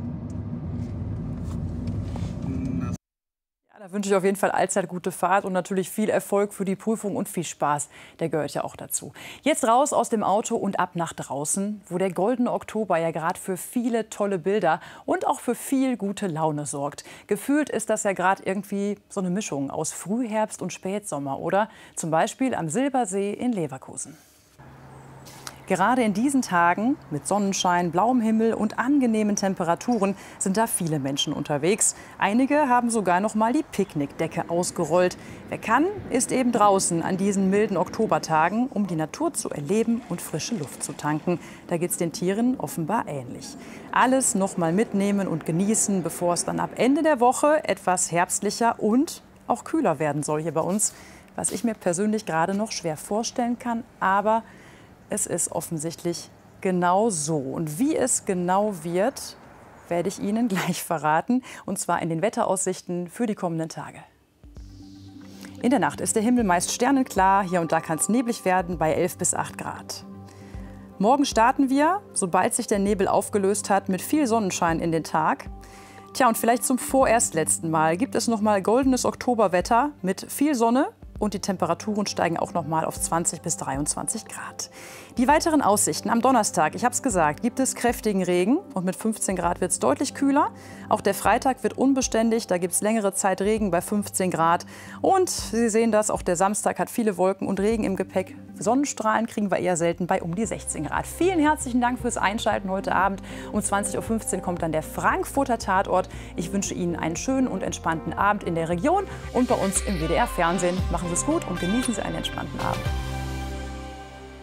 [SPEAKER 1] Da wünsche ich auf jeden Fall allzeit gute Fahrt und natürlich viel Erfolg für die Prüfung und viel Spaß. Der gehört ja auch dazu. Jetzt raus aus dem Auto und ab nach draußen, wo der goldene Oktober ja gerade für viele tolle Bilder und auch für viel gute Laune sorgt. Gefühlt ist das ja gerade irgendwie so eine Mischung aus Frühherbst und Spätsommer, oder? Zum Beispiel am Silbersee in Leverkusen. Gerade in diesen Tagen mit Sonnenschein, blauem Himmel und angenehmen Temperaturen sind da viele Menschen unterwegs. Einige haben sogar noch mal die Picknickdecke ausgerollt. Wer kann, ist eben draußen an diesen milden Oktobertagen, um die Natur zu erleben und frische Luft zu tanken. Da geht es den Tieren offenbar ähnlich. Alles noch mal mitnehmen und genießen, bevor es dann ab Ende der Woche etwas herbstlicher und auch kühler werden soll hier bei uns. Was ich mir persönlich gerade noch schwer vorstellen kann, aber es ist offensichtlich genau so. Und wie es genau wird, werde ich Ihnen gleich verraten. Und zwar in den Wetteraussichten für die kommenden Tage. In der Nacht ist der Himmel meist sternenklar. Hier und da kann es neblig werden bei 11 bis 8 Grad. Morgen starten wir, sobald sich der Nebel aufgelöst hat, mit viel Sonnenschein in den Tag. Tja, und vielleicht zum vorerst letzten Mal gibt es noch mal goldenes Oktoberwetter mit viel Sonne. Und die Temperaturen steigen auch noch mal auf 20 bis 23 Grad. Die weiteren Aussichten am Donnerstag, ich habe es gesagt, gibt es kräftigen Regen und mit 15 Grad wird es deutlich kühler. Auch der Freitag wird unbeständig, da gibt es längere Zeit Regen bei 15 Grad. Und Sie sehen das, auch der Samstag hat viele Wolken und Regen im Gepäck. Sonnenstrahlen kriegen wir eher selten bei um die 16 Grad. Vielen herzlichen Dank fürs Einschalten heute Abend. Um 20:15 Uhr kommt dann der Frankfurter Tatort. Ich wünsche Ihnen einen schönen und entspannten Abend in der Region und bei uns im WDR Fernsehen. Machen Sie es gut und genießen Sie einen entspannten Abend.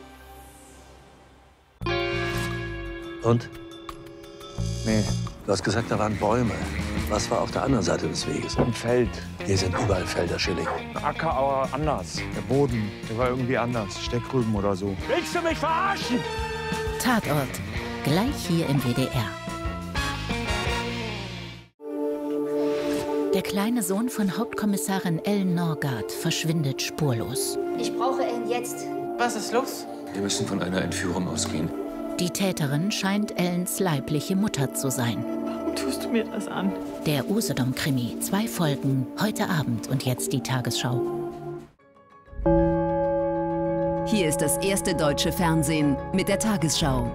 [SPEAKER 5] Und? Nee. Du hast gesagt, da waren Bäume. Was war auf der anderen Seite des Weges?
[SPEAKER 6] Ein Feld.
[SPEAKER 5] Hier sind überall Felder, Schilling.
[SPEAKER 6] Ein Acker, aber anders. Der Boden, der war irgendwie anders. Steckrüben oder so.
[SPEAKER 7] Willst du mich verarschen?
[SPEAKER 8] Tatort. Gleich hier im WDR. Der kleine Sohn von Hauptkommissarin Ellen Norgard verschwindet spurlos.
[SPEAKER 22] Ich brauche Ellen jetzt.
[SPEAKER 7] Was ist los?
[SPEAKER 9] Wir müssen von einer Entführung ausgehen.
[SPEAKER 8] Die Täterin scheint Ellens leibliche Mutter zu sein.
[SPEAKER 7] Warum tust du mir das an?
[SPEAKER 8] Der Usedom-Krimi. 2 Folgen, heute Abend und jetzt die Tagesschau.
[SPEAKER 10] Hier ist das erste deutsche Fernsehen mit der Tagesschau.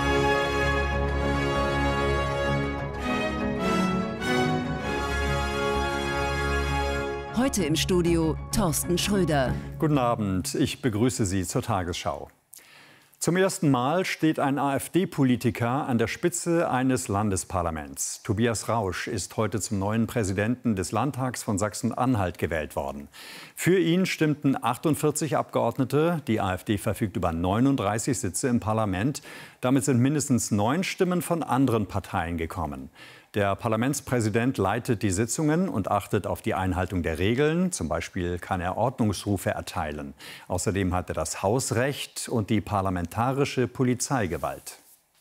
[SPEAKER 10] Heute im Studio Thorsten Schröder.
[SPEAKER 11] Guten Abend, ich begrüße Sie zur Tagesschau. Zum ersten Mal steht ein AfD-Politiker an der Spitze eines Landesparlaments. Tobias Rausch ist heute zum neuen Präsidenten des Landtags von Sachsen-Anhalt gewählt worden. Für ihn stimmten 48 Abgeordnete. Die AfD verfügt über 39 Sitze im Parlament. Damit sind mindestens 9 Stimmen von anderen Parteien gekommen. Der Parlamentspräsident leitet die Sitzungen und achtet auf die Einhaltung der Regeln. Zum Beispiel kann er Ordnungsrufe erteilen. Außerdem hat er das Hausrecht und die parlamentarische Polizeigewalt.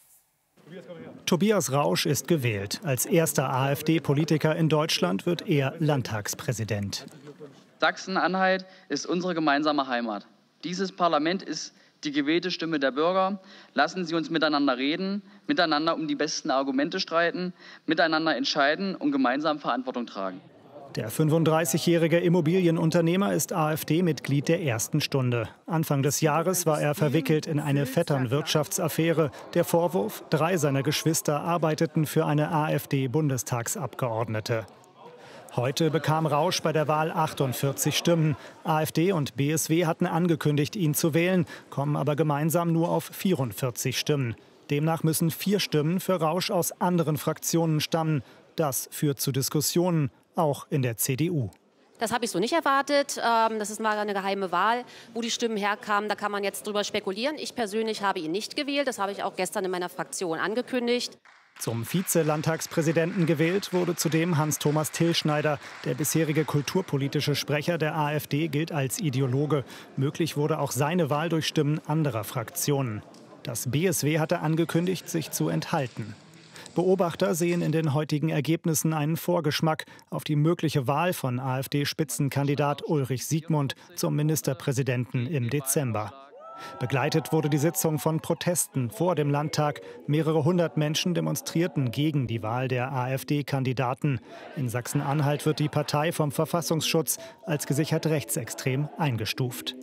[SPEAKER 27] Tobias Rausch ist gewählt. Als erster AfD-Politiker in Deutschland wird er Landtagspräsident.
[SPEAKER 12] Sachsen-Anhalt ist unsere gemeinsame Heimat. Dieses Parlament ist die gewählte Stimme der Bürger. Lassen Sie uns miteinander reden, miteinander um die besten Argumente streiten, miteinander entscheiden und gemeinsam Verantwortung tragen.
[SPEAKER 27] Der 35-jährige Immobilienunternehmer ist AfD-Mitglied der ersten Stunde. Anfang des Jahres war er verwickelt in eine Vetternwirtschaftsaffäre. Der Vorwurf: 3 seiner Geschwister arbeiteten für eine AfD-Bundestagsabgeordnete. Heute bekam Rausch bei der Wahl 48 Stimmen. AfD und BSW hatten angekündigt, ihn zu wählen, kommen aber gemeinsam nur auf 44 Stimmen. Demnach müssen 4 Stimmen für Rausch aus anderen Fraktionen stammen. Das führt zu Diskussionen, auch in der CDU.
[SPEAKER 29] Das habe ich so nicht erwartet. Das ist mal eine geheime Wahl. Wo die Stimmen herkamen, da kann man jetzt drüber spekulieren. Ich persönlich habe ihn nicht gewählt. Das habe ich auch gestern in meiner Fraktion angekündigt.
[SPEAKER 27] Zum Vize-Landtagspräsidenten gewählt wurde zudem Hans-Thomas Tillschneider. Der bisherige kulturpolitische Sprecher der AfD gilt als Ideologe. Möglich wurde auch seine Wahl durch Stimmen anderer Fraktionen. Das BSW hatte angekündigt, sich zu enthalten. Beobachter sehen in den heutigen Ergebnissen einen Vorgeschmack auf die mögliche Wahl von AfD-Spitzenkandidat Ulrich Siegmund zum Ministerpräsidenten im Dezember. Begleitet wurde die Sitzung von Protesten vor dem Landtag. Mehrere hundert Menschen demonstrierten gegen die Wahl der AfD-Kandidaten. In Sachsen-Anhalt wird die Partei vom Verfassungsschutz als gesichert rechtsextrem eingestuft.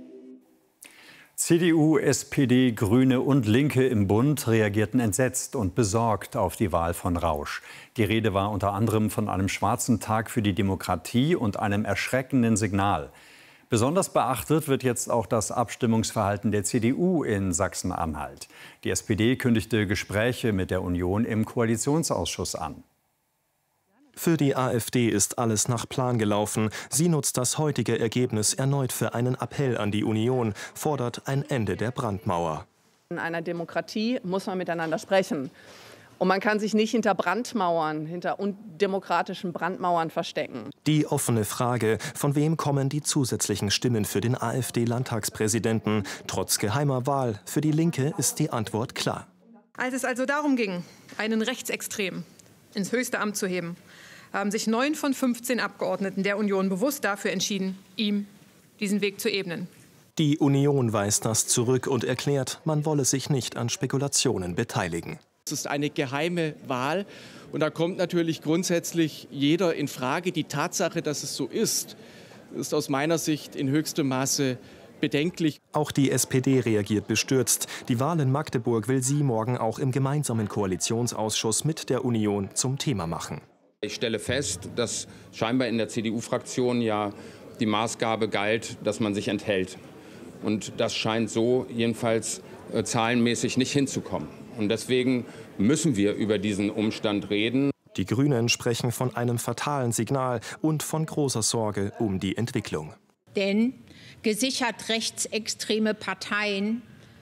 [SPEAKER 11] CDU, SPD, Grüne und Linke im Bund reagierten entsetzt und besorgt auf die Wahl von Rausch. Die Rede war unter anderem von einem schwarzen Tag für die Demokratie und einem erschreckenden Signal. Besonders beachtet wird jetzt auch das Abstimmungsverhalten der CDU in Sachsen-Anhalt. Die SPD kündigte Gespräche mit der Union im Koalitionsausschuss an.
[SPEAKER 30] Für die AfD ist alles nach Plan gelaufen. Sie nutzt das heutige Ergebnis erneut für einen Appell an die Union, fordert ein Ende der Brandmauer.
[SPEAKER 28] In einer Demokratie muss man miteinander sprechen. Und man kann sich nicht hinter Brandmauern, hinter undemokratischen Brandmauern verstecken.
[SPEAKER 30] Die offene Frage, von wem kommen die zusätzlichen Stimmen für den AfD-Landtagspräsidenten? Trotz geheimer Wahl für die Linke ist die Antwort klar.
[SPEAKER 31] Als es also darum ging, einen Rechtsextremen ins höchste Amt zu heben, haben sich 9 von 15 Abgeordneten der Union bewusst dafür entschieden, ihm diesen Weg zu ebnen.
[SPEAKER 30] Die Union weist das zurück und erklärt, man wolle sich nicht an Spekulationen beteiligen.
[SPEAKER 32] Es ist eine geheime Wahl und da kommt natürlich grundsätzlich jeder in Frage. Die Tatsache, dass es so ist aus meiner Sicht in höchstem Maße bedenklich.
[SPEAKER 30] Auch die SPD reagiert bestürzt. Die Wahl in Magdeburg will sie morgen auch im gemeinsamen Koalitionsausschuss mit der Union zum Thema machen.
[SPEAKER 33] Ich stelle fest, dass scheinbar in der CDU-Fraktion ja die Maßgabe galt, dass man sich enthält. Und das scheint so jedenfalls zahlenmäßig nicht hinzukommen. Und deswegen müssen wir über diesen Umstand reden.
[SPEAKER 30] Die Grünen sprechen von einem fatalen Signal und von großer Sorge um die Entwicklung.
[SPEAKER 34] Denn gesichert rechtsextreme Parteien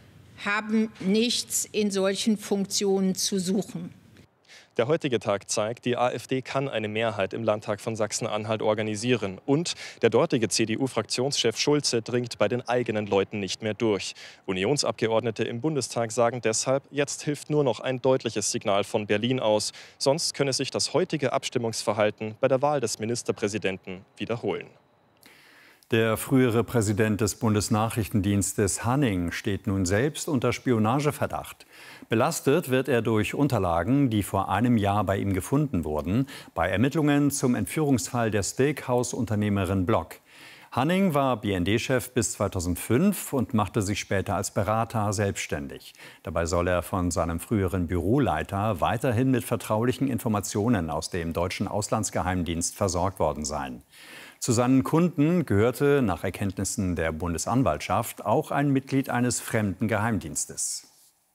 [SPEAKER 3] haben nichts in solchen Funktionen zu suchen.
[SPEAKER 30] Der heutige Tag zeigt, die AfD kann eine Mehrheit im Landtag von Sachsen-Anhalt organisieren. Und der dortige CDU-Fraktionschef Schulze dringt bei den eigenen Leuten nicht mehr durch. Unionsabgeordnete im Bundestag sagen deshalb, jetzt hilft nur noch ein deutliches Signal von Berlin aus. Sonst könne sich das heutige Abstimmungsverhalten bei der Wahl des Ministerpräsidenten wiederholen.
[SPEAKER 11] Der frühere Präsident des Bundesnachrichtendienstes Hanning steht nun selbst unter Spionageverdacht. Belastet wird er durch Unterlagen, die vor einem Jahr bei ihm gefunden wurden, bei Ermittlungen zum Entführungsfall der Steakhouse-Unternehmerin Block. Hanning war BND-Chef bis 2005 und machte sich später als Berater selbstständig. Dabei soll er von seinem früheren Büroleiter weiterhin mit vertraulichen Informationen aus dem deutschen Auslandsgeheimdienst versorgt worden sein. Zu seinen Kunden gehörte nach Erkenntnissen der Bundesanwaltschaft auch ein Mitglied eines fremden Geheimdienstes.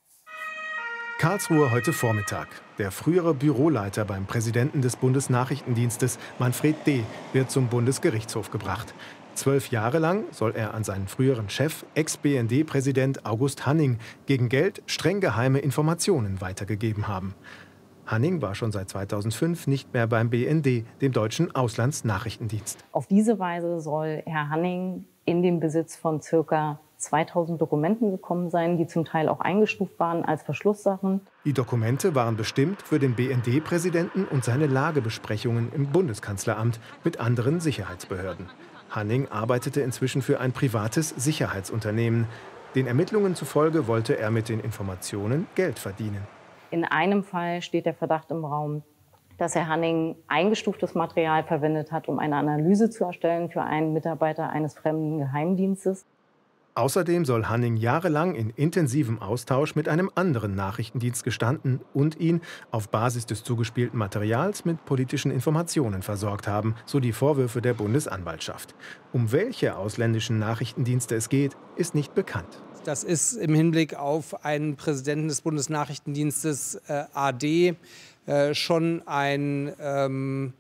[SPEAKER 13] Karlsruhe heute Vormittag. Der frühere Büroleiter beim Präsidenten des Bundesnachrichtendienstes, Manfred D., wird zum Bundesgerichtshof gebracht. 12 Jahre lang soll er an seinen früheren Chef, Ex-BND-Präsident August Hanning, gegen Geld streng geheime Informationen weitergegeben haben. Hanning war schon seit 2005 nicht mehr beim BND, dem deutschen Auslandsnachrichtendienst.
[SPEAKER 14] Auf diese Weise soll Herr Hanning in den Besitz von ca. 2000 Dokumenten gekommen sein, die zum Teil auch eingestuft waren als Verschlusssachen.
[SPEAKER 13] Die Dokumente waren bestimmt für den BND-Präsidenten und seine Lagebesprechungen im Bundeskanzleramt mit anderen Sicherheitsbehörden. Hanning arbeitete inzwischen für ein privates Sicherheitsunternehmen. Den Ermittlungen zufolge wollte er mit den Informationen Geld verdienen.
[SPEAKER 14] In einem Fall steht der Verdacht im Raum, dass Herr Hanning eingestuftes Material verwendet hat, um eine Analyse zu erstellen für einen Mitarbeiter eines fremden Geheimdienstes.
[SPEAKER 13] Außerdem soll Hanning jahrelang in intensivem Austausch mit einem anderen Nachrichtendienst gestanden und ihn auf Basis des zugespielten Materials mit politischen Informationen versorgt haben, so die Vorwürfe der Bundesanwaltschaft. Um welche ausländischen Nachrichtendienste es geht, ist nicht bekannt.
[SPEAKER 15] Das ist im Hinblick auf einen Präsidenten des Bundesnachrichtendienstes AD schon ein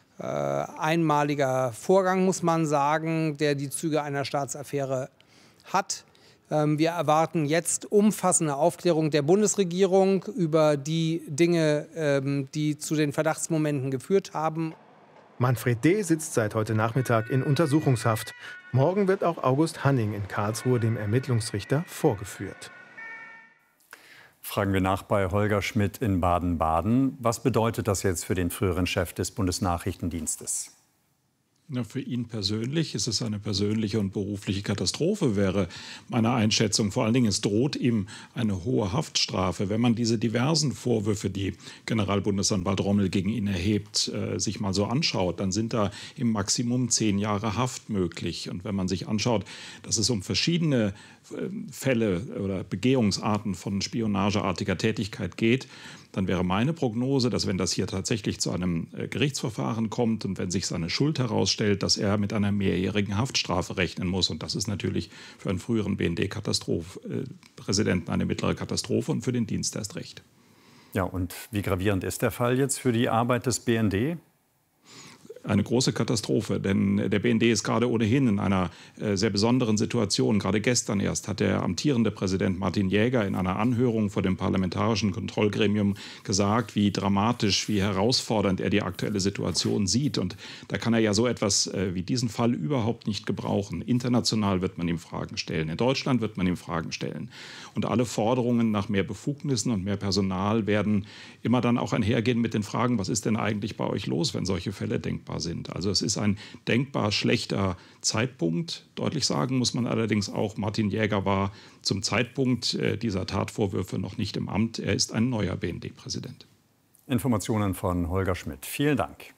[SPEAKER 15] einmaliger Vorgang, muss man sagen, der die Züge einer Staatsaffäre hat. Wir erwarten jetzt umfassende Aufklärung der Bundesregierung über die Dinge, die zu den Verdachtsmomenten geführt haben.
[SPEAKER 13] Manfred D. sitzt seit heute Nachmittag in Untersuchungshaft. Morgen wird auch August Hanning in Karlsruhe dem Ermittlungsrichter vorgeführt.
[SPEAKER 11] Fragen wir nach bei Holger Schmidt in Baden-Baden. Was bedeutet das jetzt für den früheren Chef des Bundesnachrichtendienstes?
[SPEAKER 16] Ja, für ihn persönlich ist es eine persönliche und berufliche Katastrophe, wäre meine Einschätzung. Vor allen Dingen, es droht ihm eine hohe Haftstrafe. Wenn man diese diversen Vorwürfe, die Generalbundesanwalt Rommel gegen ihn erhebt, sich mal so anschaut, dann sind da im Maximum 10 Jahre Haft möglich. Und wenn man sich anschaut, dass es um verschiedene Fälle oder Begehungsarten von spionageartiger Tätigkeit geht, dann wäre meine Prognose, dass wenn das hier tatsächlich zu einem Gerichtsverfahren kommt und wenn sich seine Schuld herausstellt, dass er mit einer mehrjährigen Haftstrafe rechnen muss. Und das ist natürlich für einen früheren BND-Präsidenten eine mittlere Katastrophe und für den Dienst erst recht.
[SPEAKER 11] Ja, und wie gravierend ist der Fall jetzt für die Arbeit des BND?
[SPEAKER 16] Eine große Katastrophe, denn der BND ist gerade ohnehin in einer sehr besonderen Situation. Gerade gestern erst hat der amtierende Präsident Martin Jäger in einer Anhörung vor dem Parlamentarischen Kontrollgremium gesagt, wie dramatisch, wie herausfordernd er die aktuelle Situation sieht. Und da kann er ja so etwas wie diesen Fall überhaupt nicht gebrauchen. International wird man ihm Fragen stellen, in Deutschland wird man ihm Fragen stellen. Und alle Forderungen nach mehr Befugnissen und mehr Personal werden immer dann auch einhergehen mit den Fragen, was ist denn eigentlich bei euch los, wenn solche Fälle denkbar sind. Also es ist ein denkbar schlechter Zeitpunkt. Deutlich sagen muss man allerdings auch, Martin Jäger war zum Zeitpunkt dieser Tatvorwürfe noch nicht im Amt. Er ist ein neuer BND-Präsident.
[SPEAKER 11] Informationen von Holger Schmidt. Vielen Dank.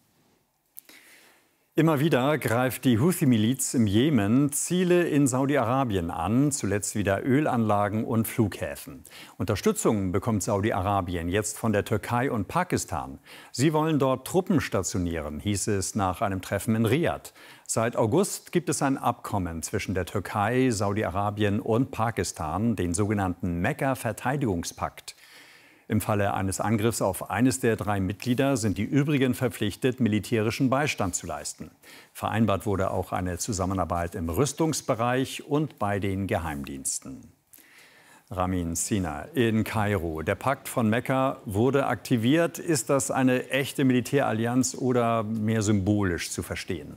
[SPEAKER 11] Immer wieder greift die Houthi-Miliz im Jemen Ziele in Saudi-Arabien an, zuletzt wieder Ölanlagen und Flughäfen. Unterstützung bekommt Saudi-Arabien jetzt von der Türkei und Pakistan. Sie wollen dort Truppen stationieren, hieß es nach einem Treffen in Riad. Seit August gibt es ein Abkommen zwischen der Türkei, Saudi-Arabien und Pakistan, den sogenannten Mekka-Verteidigungspakt. Im Falle eines Angriffs auf eines der 3 Mitglieder sind die übrigen verpflichtet, militärischen Beistand zu leisten. Vereinbart wurde auch eine Zusammenarbeit im Rüstungsbereich und bei den Geheimdiensten. Ramin Sina in Kairo. Der Pakt von Mekka wurde aktiviert. Ist das eine echte Militärallianz oder mehr symbolisch zu verstehen?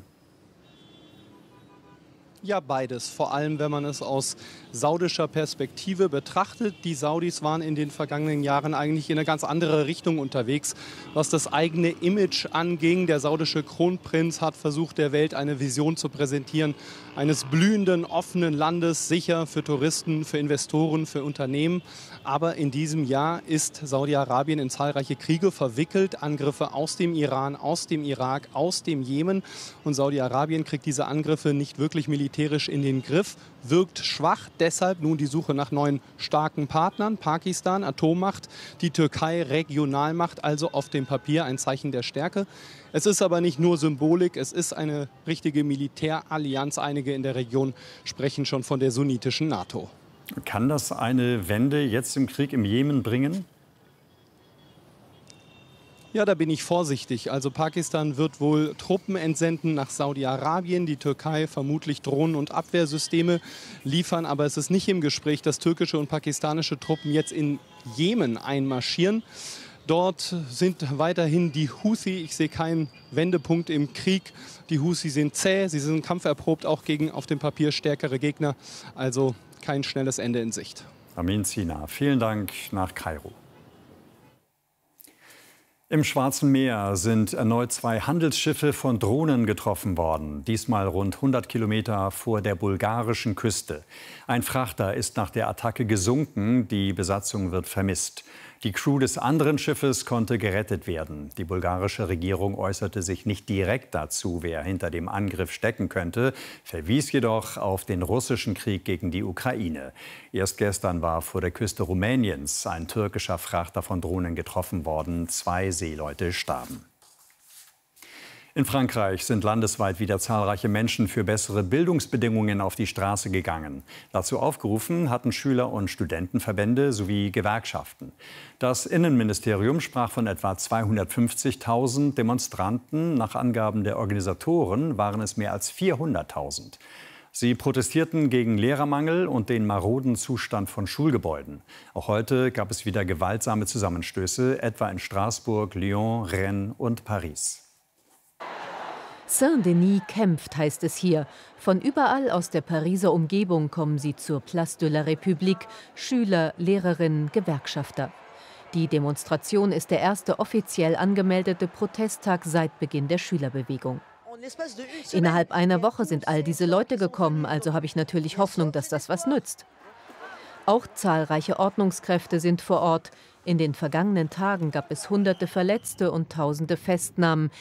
[SPEAKER 1] Ja, beides. Vor allem, wenn man es aus saudischer Perspektive betrachtet. Die Saudis waren in den vergangenen Jahren eigentlich in eine ganz andere Richtung unterwegs, was das eigene Image anging. Der saudische Kronprinz hat versucht, der Welt eine Vision zu präsentieren, eines blühenden, offenen Landes, sicher für Touristen, für Investoren, für Unternehmen. Aber in diesem Jahr ist Saudi-Arabien in zahlreiche Kriege verwickelt. Angriffe aus dem Iran, aus dem Irak, aus dem Jemen. Und Saudi-Arabien kriegt diese Angriffe nicht wirklich militärisch in den Griff, wirkt schwach. Deshalb nun die Suche nach neuen starken Partnern. Pakistan, Atommacht, die Türkei, Regionalmacht, also auf dem Papier ein Zeichen der Stärke. Es ist aber nicht nur Symbolik, es ist eine richtige Militärallianz. Einige in der Region sprechen schon von der sunnitischen NATO.
[SPEAKER 11] Kann das eine Wende jetzt im Krieg im Jemen bringen?
[SPEAKER 1] Ja, da bin ich vorsichtig. Also Pakistan wird wohl Truppen entsenden nach Saudi-Arabien, die Türkei vermutlich Drohnen- und Abwehrsysteme liefern. Aber es ist nicht im Gespräch, dass türkische und pakistanische Truppen jetzt in Jemen einmarschieren. Dort sind weiterhin die Houthi. Ich sehe keinen Wendepunkt im Krieg. Die Houthi sind zäh, sie sind kampferprobt, auch gegen auf dem Papier stärkere Gegner. Also kein schnelles Ende in Sicht.
[SPEAKER 11] Ramin Sina, vielen Dank nach Kairo. Im Schwarzen Meer sind erneut 2 Handelsschiffe von Drohnen getroffen worden. Diesmal rund 100 Kilometer vor der bulgarischen Küste. Ein Frachter ist nach der Attacke gesunken. Die Besatzung wird vermisst. Die Crew des anderen Schiffes konnte gerettet werden. Die bulgarische Regierung äußerte sich nicht direkt dazu, wer hinter dem Angriff stecken könnte, verwies jedoch auf den russischen Krieg gegen die Ukraine. Erst gestern war vor der Küste Rumäniens ein türkischer Frachter von Drohnen getroffen worden. 2 Seeleute starben. In Frankreich sind landesweit wieder zahlreiche Menschen für bessere Bildungsbedingungen auf die Straße gegangen. Dazu aufgerufen hatten Schüler- und Studentenverbände sowie Gewerkschaften. Das Innenministerium sprach von etwa 250.000 Demonstranten. Nach Angaben der Organisatoren waren es mehr als 400.000. Sie protestierten gegen Lehrermangel und den maroden Zustand von Schulgebäuden. Auch heute gab es wieder gewaltsame Zusammenstöße, etwa in Straßburg, Lyon, Rennes und Paris.
[SPEAKER 2] Saint-Denis kämpft, heißt es hier. Von überall aus der Pariser Umgebung kommen sie zur Place de la République. Schüler, Lehrerinnen, Gewerkschafter. Die Demonstration ist der erste offiziell angemeldete Protesttag seit Beginn der Schülerbewegung. Innerhalb einer Woche sind all diese Leute gekommen, also habe ich natürlich Hoffnung, dass das was nützt. Auch zahlreiche Ordnungskräfte sind vor Ort. In den vergangenen Tagen gab es Hunderte Verletzte und Tausende Festnahmen.